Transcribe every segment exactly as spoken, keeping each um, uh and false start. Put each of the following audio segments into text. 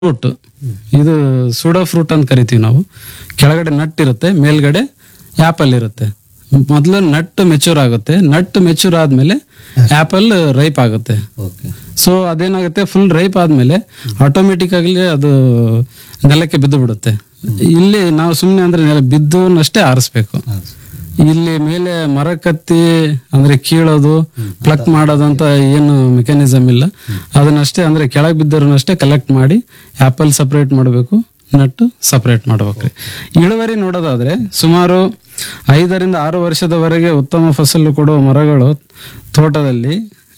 Fruit ಇದು pseudo fruit ಅಂತ ಕರಿತೀವಿ ನಾವು. ಕೆಳಗಡೆ ನಟ್ ಇರುತ್ತೆ, ಮೇಲ್ಗಡೆ ಆಪಲ್ ಇರುತ್ತೆ. ಮೊದಲು ನಟ್ ಮೆಚೂರ್ ಆಗುತ್ತೆ, ನಟ್ ಮೆಚೂರ್ ಆದ್ಮೇಲೆ ಆಪಲ್ ರೈಪ್ ಆಗುತ್ತೆ. ಸೊ ಅದೇನಾಗುತ್ತೆ, ಫುಲ್ ರೈಪ್ ಆದ್ಮೇಲೆ ಆಟೋಮೆಟಿಕ್ ಆಗಲಿ ಅದು ನೆಲಕ್ಕೆ ಬಿದ್ದು ಬಿಡುತ್ತೆ. ಇಲ್ಲಿ ನಾವು ಸುಮ್ಮನೆ ಅಂದ್ರೆ ನೆಲ ಬಿದ್ದನಷ್ಟೇ ಆರಿಸ್ಬೇಕು. ಇಲ್ಲಿ ಮೇಲೆ ಮರ ಕತ್ತಿ ಅಂದ್ರೆ ಕೀಳೋದು, ಪ್ಲಕ್ ಮಾಡೋದು ಅಂತ ಏನು ಮೆಕ್ಯಾನಿಸಮ್ ಇಲ್ಲ. ಅದನ್ನಷ್ಟೇ ಅಂದ್ರೆ ಕೆಳಗೆ ಬಿದ್ದರನ್ನಷ್ಟೇ ಕಲೆಕ್ಟ್ ಮಾಡಿ ಆಪಲ್ ಸಪರೇಟ್ ಮಾಡಬೇಕು, ನಟ್ಟು ಸಪರೇಟ್ ಮಾಡ್ಬೇಕ್ರಿ. ಇಳುವರಿ ನೋಡೋದಾದ್ರೆ ಸುಮಾರು ಐದರಿಂದ ಆರು ವರ್ಷದವರೆಗೆ ಉತ್ತಮ ಫಸಲು ಕೊಡುವ ಮರಗಳು ತೋಟದಲ್ಲಿ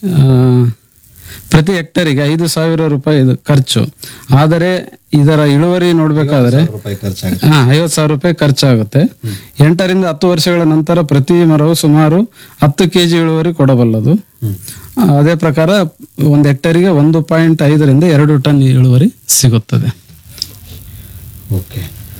ಪ್ರತಿ ಹೆಕ್ಟರಿಗೆ ಐದು ಸಾವಿರ ರೂಪಾಯಿ ಇದು ಖರ್ಚು. ಆದರೆ ಇದರ ಇಳುವರಿ ನೋಡ್ಬೇಕಾದ್ರೆ ಹಾ ಐವತ್ತು ಸಾವಿರ ರೂಪಾಯಿ ಖರ್ಚಾಗುತ್ತೆ. ಎಂಟರಿಂದ ಹತ್ತು ವರ್ಷಗಳ ನಂತರ ಪ್ರತಿ ಮರವು ಸುಮಾರು ಹತ್ತು ಕೆಜಿ ಇಳುವರಿ ಕೊಡಬಲ್ಲದು. ಅದೇ ಪ್ರಕಾರ ಒಂದು ಹೆಕ್ಟರಿಗೆ ಒಂದು ಪಾಯಿಂಟ್ ಐದರಿಂದ ಎರಡು ಟನ್ ಇಳುವರಿ ಸಿಗುತ್ತದೆ. ಓಕೆ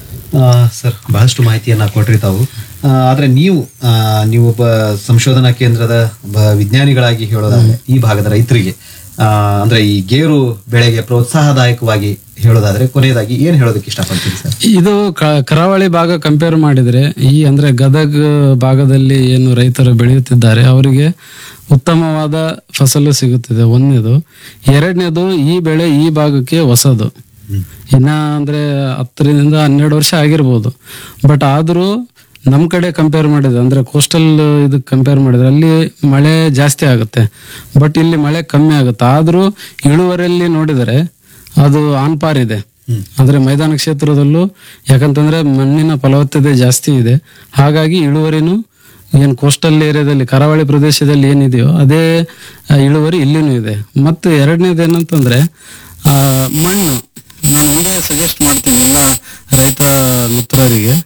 ಸರ್, ಬಹಳಷ್ಟು ಮಾಹಿತಿಯನ್ನ ಕೊಟ್ರಿ ತಾವು. ಆದ್ರೆ ನೀವು ನೀವು ಒಬ್ಬ ಸಂಶೋಧನಾ ಕೇಂದ್ರದ ಒಬ್ಬ ವಿಜ್ಞಾನಿಗಳಾಗಿ ಹೇಳೋದಾದ್ರೆ ಈ ಭಾಗದ ರೈತರಿಗೆ ಆ ಅಂದ್ರೆ ಈ ಗೇರು ಬೆಳೆಗೆ ಪ್ರೋತ್ಸಾಹದಾಯಕವಾಗಿ ಹೇಳೋದಾದ್ರೆ ಕೊನೆಯದಾಗಿ ಏನ್ ಹೇಳೋದಕ್ಕೆ ಇಷ್ಟಪಡ್ತೀನಿ ಸರ್? ಇದು ಕರಾವಳಿ ಭಾಗ ಕಂಪೇರ್ ಮಾಡಿದ್ರೆ ಈ ಅಂದ್ರೆ ಗದಗ ಭಾಗದಲ್ಲಿ ಏನು ರೈತರು ಬೆಳೆಯುತ್ತಿದ್ದಾರೆ ಅವರಿಗೆ ಉತ್ತಮವಾದ ಫಸಲು ಸಿಗುತ್ತಿದೆ. ಒಂದನೇದು. ಎರಡನೇದು, ಈ ಬೆಳೆ ಈ ಭಾಗಕ್ಕೆ ಹೊಸದು. ಇನ್ನ ಅಂದ್ರೆ ಹತ್ತರಿಂದ ಹನ್ನೆರಡು ವರ್ಷ ಆಗಿರ್ಬೋದು. ಬಟ್ ಆದ್ರೂ ನಮ್ ಕಡೆ ಕಂಪೇರ್ ಮಾಡಿದ್ರೆ ಅಂದ್ರೆ ಕೋಸ್ಟಲ್ ಇದಕ್ಕೆ ಕಂಪೇರ್ ಮಾಡಿದ್ರೆ ಅಲ್ಲಿ ಮಳೆ ಜಾಸ್ತಿ ಆಗುತ್ತೆ, ಬಟ್ ಇಲ್ಲಿ ಮಳೆ ಕಮ್ಮಿ ಆಗುತ್ತೆ. ಆದ್ರೂ ಇಳುವರಿಯಲ್ಲಿ ನೋಡಿದರೆ ಅದು ಆನ್ ಪಾರ್ ಇದೆ. ಅಂದ್ರೆ ಮೈದಾನ ಕ್ಷೇತ್ರದಲ್ಲೂ ಯಾಕಂತಂದ್ರೆ ಮಣ್ಣಿನ ಫಲವತ್ತತೆ ಜಾಸ್ತಿ ಇದೆ, ಹಾಗಾಗಿ ಇಳುವರಿನೂ ಏನ್ ಕೋಸ್ಟಲ್ ಏರಿಯಾದಲ್ಲಿ ಕರಾವಳಿ ಪ್ರದೇಶದಲ್ಲಿ ಏನಿದೆಯೋ ಅದೇ ಇಳುವರಿ ಇಲ್ಲಿನೂ ಇದೆ. ಮತ್ತು ಎರಡನೇದು ಏನಂತಂದ್ರೆ ಆ ಮಣ್ಣು ನಾವು ಇದೇ ಸಜೆಸ್ಟ್ ಮಾಡ್ತೀವಿ ಎಲ್ಲ ರೈತ ಮಿತ್ರರಿಗೆ.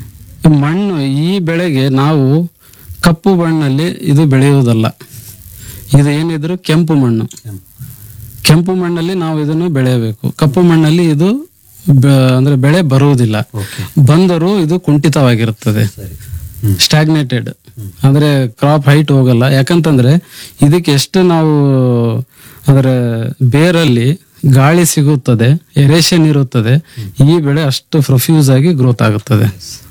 ಮಣ್ಣು ಈ ಬೆಳೆಗೆ ನಾವು ಕಪ್ಪು ಮಣ್ಣಲ್ಲಿ ಇದು ಬೆಳೆಯುವುದಲ್ಲ, ಇದು ಏನಿದ್ರು ಕೆಂಪು ಮಣ್ಣು. ಕೆಂಪು ಮಣ್ಣಲ್ಲಿ ನಾವು ಇದನ್ನು ಬೆಳೆಯಬೇಕು. ಕಪ್ಪು ಮಣ್ಣಲ್ಲಿ ಇದು ಅಂದ್ರೆ ಬೆಳೆ ಬರುವುದಿಲ್ಲ, ಬಂದರೂ ಇದು ಕುಂಠಿತವಾಗಿರುತ್ತದೆ, ಸ್ಟಾಗ್ನೇಟೆಡ್. ಅಂದ್ರೆ ಕ್ರಾಪ್ ಹೈಟ್ ಹೋಗಲ್ಲ. ಯಾಕಂತಂದ್ರೆ ಇದಕ್ಕೆ ಎಷ್ಟು ನಾವು ಅಂದ್ರೆ ಬೇರಲ್ಲಿ ಗಾಳಿ ಸಿಗುತ್ತದೆ, ಎರೇಷನ್ ಇರುತ್ತದೆ, ಈ ಬೆಳೆ ಅಷ್ಟು ಪ್ರೊಫ್ಯೂಸ್ ಆಗಿ ಗ್ರೋತ್ ಆಗುತ್ತದೆ.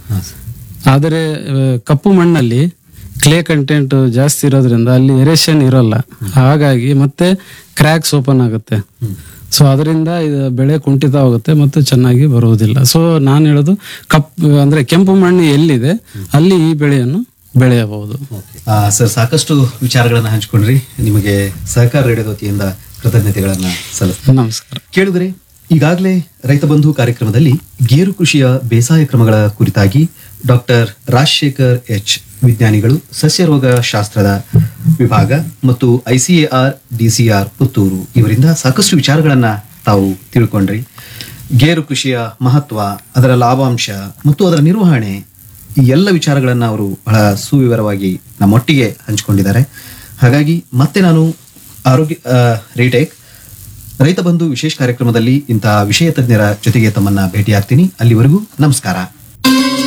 ಆದರೆ ಕಪ್ಪು ಮಣ್ಣಲ್ಲಿ ಕ್ಲೇ ಕಂಟೆಂಟ್ ಜಾಸ್ತಿ ಇರೋದ್ರಿಂದ ಅಲ್ಲಿ ಎರೇಷನ್ ಇರೋಲ್ಲ, ಹಾಗಾಗಿ ಮತ್ತೆ ಕ್ರ್ಯಾಕ್ಸ್ ಓಪನ್ ಆಗುತ್ತೆ. ಸೊ ಅದರಿಂದ ಇದು ಬೆಳೆ ಕುಂಠಿತ ಆಗುತ್ತೆ ಮತ್ತು ಚೆನ್ನಾಗಿ ಬರುವುದಿಲ್ಲ. ಸೊ ನಾನು ಹೇಳೋದು ಕಪ್ಪು ಅಂದ್ರೆ ಕೆಂಪು ಮಣ್ಣು ಎಲ್ಲಿದೆ ಅಲ್ಲಿ ಈ ಬೆಳೆಯನ್ನು ಬೆಳೆಯಬಹುದು. ಸರ್, ಸಾಕಷ್ಟು ವಿಚಾರಗಳನ್ನ ಹಂಚಿಕೊಂಡ್ರಿ. ನಿಮಗೆ ಸಹಕಾರ ರೇಡಿಯೋ ವತಿಯಿಂದ ಕೃತಜ್ಞತೆಗಳನ್ನ ಸಲ್ಲಿಸ್ತೀನಿ. ನಮಸ್ಕಾರ. ಕೇಳಿದರೆ ಈಗಾಗಲೇ ರೈತ ಬಂಧು ಕಾರ್ಯಕ್ರಮದಲ್ಲಿ ಗೇರು ಕೃಷಿಯ ಬೇಸಾಯ ಕ್ರಮಗಳ ಕುರಿತಾಗಿ ಡಾಕ್ಟರ್ ರಾಜಶೇಖರ್ ಎಚ್ ವಿಜ್ಞಾನಿಗಳು, ಸಸ್ಯ ರೋಗ ಶಾಸ್ತ್ರದ ವಿಭಾಗ ಮತ್ತು ಐಸಿಎಆರ್ ಡಿಸಿಆರ್ ಪುತ್ತೂರು ಇವರಿಂದ ಸಾಕಷ್ಟು ವಿಚಾರಗಳನ್ನ ತಾವು ತಿಳ್ಕೊಂಡ್ರಿ. ಗೇರು ಕೃಷಿಯ ಮಹತ್ವ, ಅದರ ಲಾಭಾಂಶ ಮತ್ತು ಅದರ ನಿರ್ವಹಣೆ, ಈ ಎಲ್ಲ ವಿಚಾರಗಳನ್ನ ಅವರು ಬಹಳ ಸುವಿವರವಾಗಿ ನಮ್ಮೊಟ್ಟಿಗೆ ಹಂಚಿಕೊಂಡಿದ್ದಾರೆ. ಹಾಗಾಗಿ ಮತ್ತೆ ನಾನು ಆರೋಗ್ಯ ರಿಟೇಕ್ ರೈತ ಬಂಧು ವಿಶೇಷ ಕಾರ್ಯಕ್ರಮದಲ್ಲಿ ಇಂತಹ ವಿಷಯ ತಜ್ಞರ ಜೊತೆಗೆ ತಮ್ಮನ್ನ ಭೇಟಿಯಾಗ್ತೀನಿ. ಅಲ್ಲಿವರೆಗೂ ನಮಸ್ಕಾರ.